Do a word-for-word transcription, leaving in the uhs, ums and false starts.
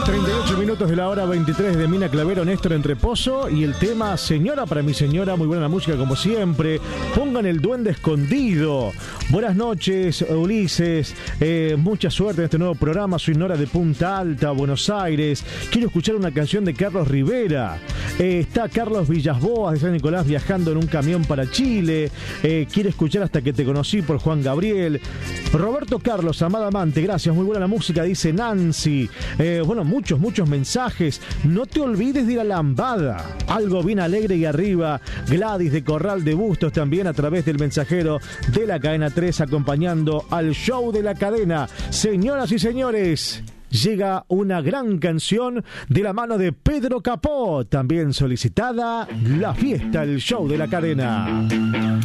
treinta y ocho minutos de la hora veintitrés de Mina Clavero, Néstor Entreposo y el tema Señora para mi señora. Muy buena la música como siempre. Pongan el duende escondido. Buenas noches, Ulises. Eh, mucha suerte en este nuevo programa. Soy Nora de Punta Alta, Buenos Aires. Quiero escuchar una canción de Carlos Rivera. Eh, está Carlos Villasboas de San Nicolás viajando en un camión para Chile. Eh, quiere escuchar Hasta que te conocí por Juan Gabriel. Roberto Carlos, amada amante, gracias. Muy buena la música, dice Nancy. Eh, bueno, muchos, muchos mensajes. No te olvides de ir a Lambada. Algo bien alegre y arriba. Gladys de Corral de Bustos también a través del mensajero de la cadena tres acompañando al show de la cadena. Señoras y señores, llega una gran canción de la mano de Pedro Capó, también solicitada, La Fiesta, el show de la cadena.